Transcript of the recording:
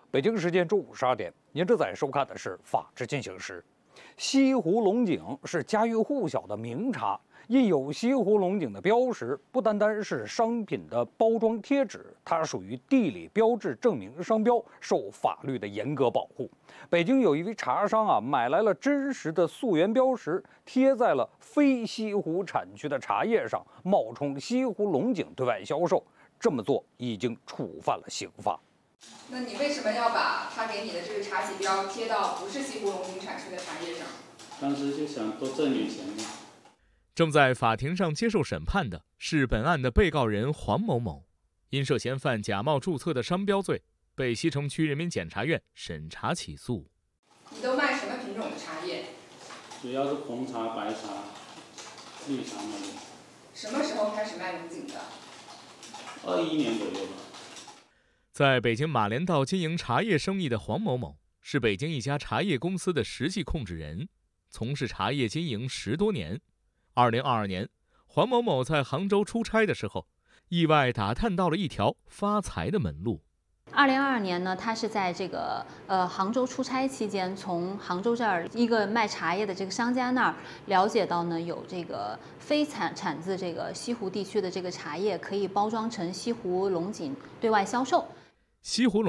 北京时间中午12点，您正在收看的是《法治进行时》。西湖龙井是家喻户晓的名茶，印有西湖龙井的标识，不单单是商品的包装贴纸，它属于地理标志证明商标，受法律的严格保护。北京有一位茶商买来了真实的溯源标识，贴在了非西湖产区的茶叶上，冒充西湖龙井对外销售。这么做已经触犯了刑法。 那你为什么要把他给你的这个茶企标贴到不是西湖龙井产区的茶叶上？ 当时就想多挣点钱嘛。 正在法庭上接受审判的是本案的被告人黄某某，因涉嫌犯假冒注册的商标罪，被西城区人民检察院审查起诉。 你都卖什么品种的茶叶？ 主要是红茶、白茶、绿茶那种。 什么时候开始卖龙井的 ？21年左右吧。 在北京马连道经营茶叶生意的黄某某，是北京一家茶叶公司的实际控制人，从事茶叶经营10多年。2022年，黄某某在杭州出差的时候，意外打探到了一条发财的门路。 2022年呢，他是在这个杭州出差期间，从杭州这儿一个卖茶叶的这个商家那儿了解到呢，有这个非产自这个西湖地区的这个茶叶可以包装成西湖龙井对外销售。 西湖龙